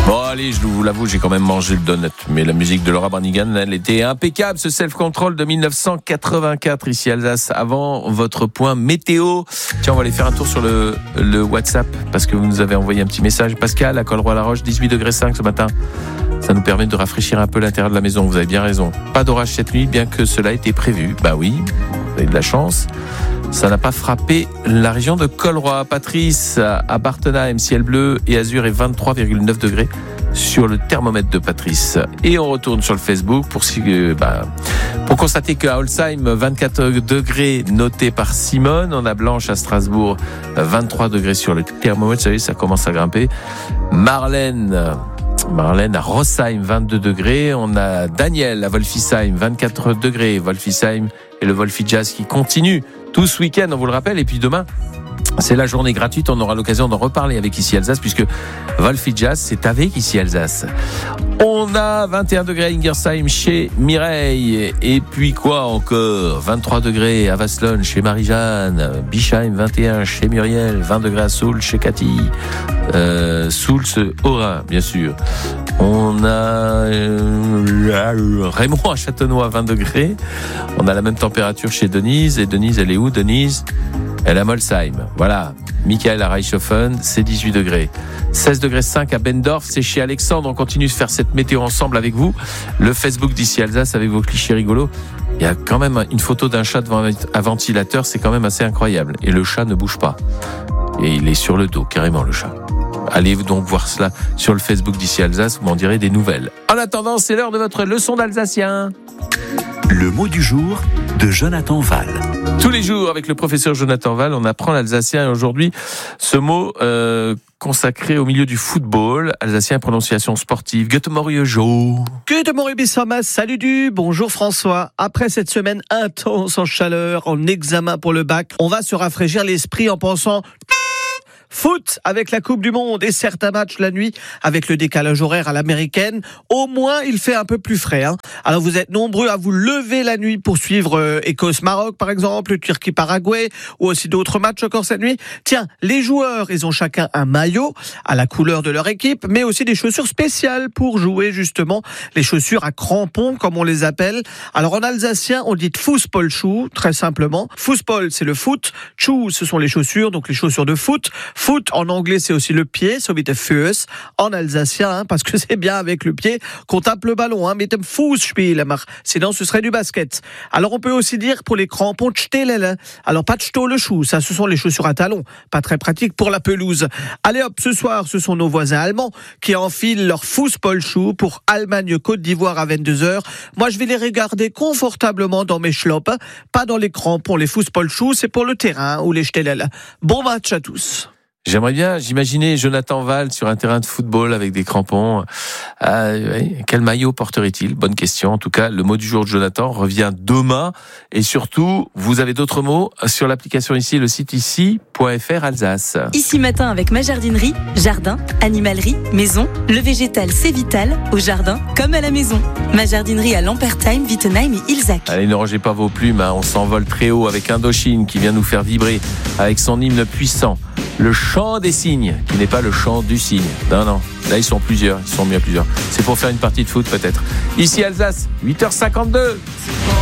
Bon, allez, je vous l'avoue, j'ai quand même mangé le donut. Mais la musique de Laura Branigan, elle était impeccable, ce self-control de 1984, ici Alsace, avant votre point météo. Tiens, on va aller faire un tour sur le WhatsApp, parce que vous nous avez envoyé un petit message. Pascal, à Colroy-la-Roche, 18,5 degrés ce matin. Ça nous permet de rafraîchir un peu l'intérieur de la maison, vous avez bien raison. Pas d'orage cette nuit, bien que cela ait été prévu. Bah oui, vous avez de la chance. Ça n'a pas frappé la région de Colroy. Patrice, à Barthenheim, ciel bleu et azur et 23,9 degrés sur le thermomètre de Patrice. Et on retourne sur le Facebook pour constater qu'à Holzheim, 24 degrés notés par Simone. On a Blanche à Strasbourg, 23 degrés sur le thermomètre. Vous savez, ça commence à grimper. Marlène à Rossheim, 22 degrés. On a Daniel à Wolfisheim, 24 degrés. Wolfisheim et le Wolfi Jazz qui continue tout ce week-end, on vous le rappelle. Et puis demain, c'est la journée gratuite. On aura l'occasion d'en reparler avec Ici Alsace, puisque Wolfi Jazz, c'est avec Ici Alsace. On a 21 degrés à Ingersheim chez Mireille. Et puis quoi encore? 23 degrés à Vasselonne chez Marie-Jeanne. Bischheim, 21 chez Muriel. 20 degrés à Soul chez Cathy. Soultz-Aurin, bien sûr. On a Raymond à Châtenois, 20 degrés. On a la même température chez Denise. Et Denise, elle est où, Denise? Elle est à Molsheim. Voilà. Michael à Reichshofen, c'est 18 degrés. 16 degrés 5 à Bendorf, c'est chez Alexandre. On continue de faire cette météo ensemble avec vous. Le Facebook d'Ici Alsace avec vos clichés rigolos. Il y a quand même une photo d'un chat devant un ventilateur, c'est quand même assez incroyable. Et le chat ne bouge pas. Et il est sur le dos, carrément, le chat. Allez donc voir cela sur le Facebook d'Ici Alsace, vous m'en direz des nouvelles. En attendant, c'est l'heure de votre leçon d'alsacien. Le mot du jour de Jonathan Val. Tous les jours, avec le professeur Jonathan Val, on apprend l'alsacien. Et aujourd'hui, ce mot consacré au milieu du football, alsacien, prononciation sportive. Gute Morgen, Jo. Gute Morgen, Bissomas. Salut du. Bonjour François. Après cette semaine intense en chaleur, en examen pour le bac, on va se rafraîchir l'esprit en pensant foot avec la Coupe du Monde et certains matchs la nuit avec le décalage horaire à l'américaine. Au moins, il fait un peu plus frais. Alors, vous êtes nombreux à vous lever la nuit pour suivre Écosse-Maroc, par exemple, Turquie-Paraguay, ou aussi d'autres matchs encore cette nuit. Tiens, les joueurs, ils ont chacun un maillot à la couleur de leur équipe, mais aussi des chaussures spéciales pour jouer, justement, les chaussures à crampons, comme on les appelle. Alors, en alsacien, on dit Fußballschuh, très simplement. Fußball, c'est le foot. Schuh, ce sont les chaussures, donc les chaussures de foot. Foot, en anglais, c'est aussi le pied, so wie der Fuß, en alsacien, parce que c'est bien avec le pied qu'on tape le ballon, mit dem Fuß spielen. Sinon, ce serait du basket. Alors, on peut aussi dire pour les crampons, Stehlen. Alors, pas de Stolleschuh, ça, ce sont les chaussures à talons. Pas très pratique pour la pelouse. Allez hop, ce soir, ce sont nos voisins allemands qui enfilent leur Fußballschuh pour Allemagne-Côte d'Ivoire à 22h. Moi, je vais les regarder confortablement dans mes schlops, pas dans les crampons. Les Fußballschuh, c'est pour le terrain ou les Stehlen. Bon match à tous. J'aimerais bien, j'imaginais Jonathan Val sur un terrain de football avec des crampons. Quel maillot porterait-il? Bonne question. En tout cas, le mot du jour de Jonathan revient demain. Et surtout, vous avez d'autres mots sur l'application ici, le site ici.fr Alsace. Ici matin avec ma jardinerie, jardin, animalerie, maison. Le végétal, c'est vital, au jardin comme à la maison. Ma jardinerie à Lampertheim, Wittenheim et Ilzach. Allez, ne rangez pas vos plumes, on s'envole très haut avec Indochine qui vient nous faire vibrer avec son hymne puissant. Le chant des cygnes, qui n'est pas le chant du cygne. Non, là ils sont plusieurs, ils sont bien plusieurs. C'est pour faire une partie de foot peut-être. Ici Alsace, 8h52.